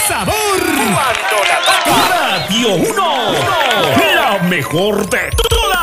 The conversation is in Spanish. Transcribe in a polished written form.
sabor. Cuando la toca. Radio 1. La mejor de todas.